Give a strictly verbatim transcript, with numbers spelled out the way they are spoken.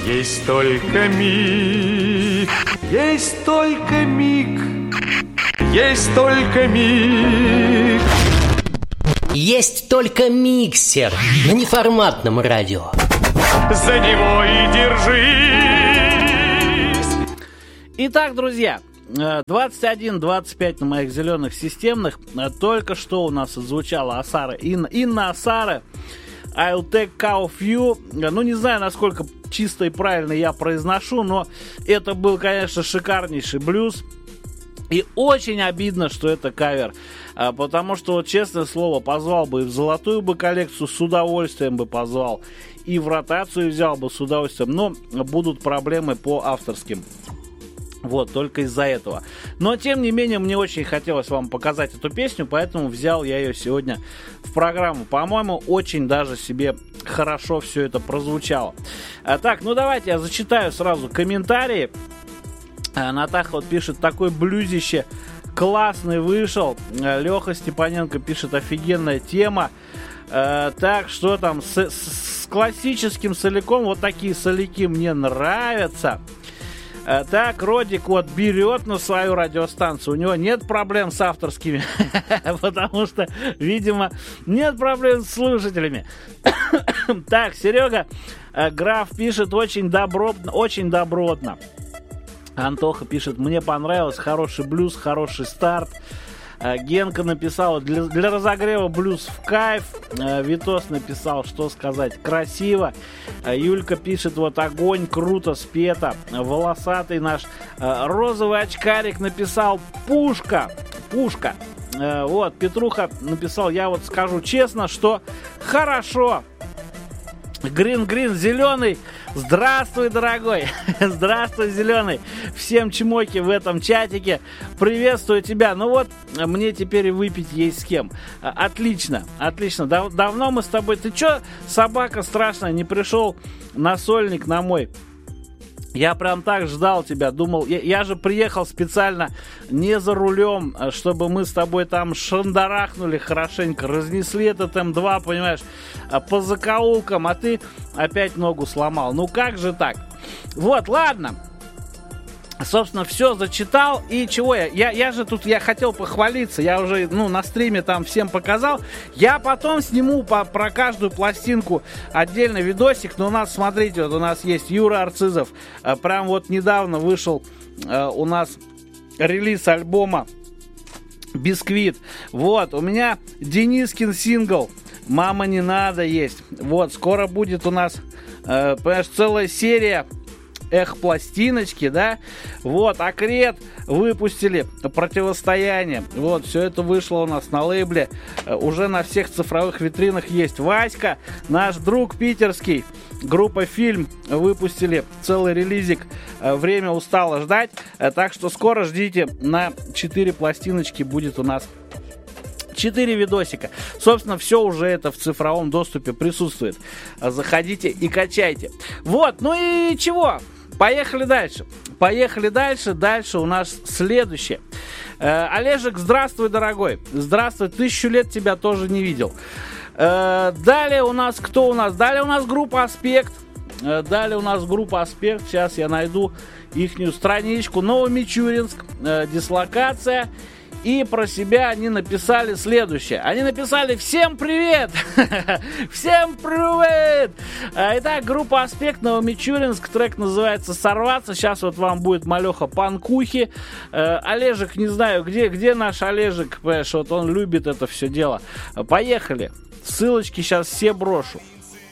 Есть только миг, есть только миг, есть только миг. Есть только миксер на неформатном радио. За него и держись. Итак, друзья, двадцать один двадцать пять на моих зеленых системных. Только что у нас звучала Асара, Инна, Инна Асара, I'll take care of you. Ну, не знаю, насколько чисто и правильно я произношу, но это был, конечно, шикарнейший блюз. И очень обидно, что это кавер. А, потому что, вот, честное слово, позвал бы и в золотую бы коллекцию, с удовольствием бы позвал. И в ротацию взял бы с удовольствием. Но будут проблемы по авторским. Вот, только из-за этого. Но, тем не менее, мне очень хотелось вам показать эту песню, поэтому взял я ее сегодня в программу. По-моему, очень даже себе хорошо все это прозвучало. А, так, ну давайте я зачитаю сразу комментарии. Натаха вот пишет: такой блюзище классный вышел. Леха Степаненко пишет: офигенная тема. э, Так, что там с, с классическим соляком? Вот такие соляки мне нравятся. э, Так, Родик вот берет на свою радиостанцию. У него нет проблем с авторскими, потому что, видимо, нет проблем с слушателями. Так, Серега Граф пишет: очень добротно, очень добротно. Антоха пишет: мне понравилось, хороший блюз, хороший старт. Генка написал: для, для разогрева блюз в кайф. Витос написал: что сказать, красиво. Юлька пишет: вот огонь, круто спето. Волосатый наш розовый очкарик написал: пушка, пушка. Вот, Петруха написал: я вот скажу честно, что хорошо. Грин-грин, зеленый. Здравствуй, дорогой. Здравствуй, зеленый. Всем чмоки в этом чатике. Приветствую тебя. Ну вот, мне теперь и выпить есть с кем. Отлично, отлично. Дав- давно мы с тобой... Ты чё, собака страшная, не пришел на сольник на мой? Я прям так ждал тебя, думал, я, я же приехал специально не за рулем, чтобы мы с тобой там шандарахнули хорошенько, разнесли этот эм два, понимаешь, по закоулкам, а ты опять ногу сломал. Ну как же так? Вот, ладно. Собственно, все зачитал. И чего я? Я, я же тут, я хотел похвалиться. Я уже, ну, на стриме там всем показал. Я потом сниму по, про каждую пластинку отдельный видосик. Но у нас, смотрите, вот у нас есть Юра Арцизов. Прям вот недавно вышел э, у нас релиз альбома «Бисквит». Вот, у меня Денискин сингл «Мама, не надо» есть. Вот, скоро будет у нас, э, понимаешь, целая серия Эх, пластиночки, да? Вот, Акрет выпустили «Противостояние». Вот, все это вышло у нас на лейбле. Уже на всех цифровых витринах есть. Васька, наш друг питерский, группа «Фильм» выпустили целый релизик «Время устало ждать». Так что скоро ждите, на четыре пластиночки будет у нас четыре видосика. Собственно, все уже это в цифровом доступе присутствует. Заходите и качайте. Вот, ну и чего? Поехали дальше. Поехали дальше. Дальше у нас следующее. Э, Олежек, здравствуй, дорогой. Здравствуй. Тысячу лет тебя тоже не видел. Э, далее у нас кто у нас? Далее у нас группа «Аспект». Э, далее у нас группа «Аспект». Сейчас я найду ихнюю страничку. Новомичуринск. Э, дислокация. И про себя они написали следующее. Они написали: всем привет! Всем привет! Итак, группа «Аспект», Новомичуринск. Трек называется «Сорваться». Сейчас вот вам будет малеха панкухи. Олежек, не знаю, где, где наш Олежек, понимаешь, вот он любит это все дело. Поехали. Ссылочки сейчас все брошу.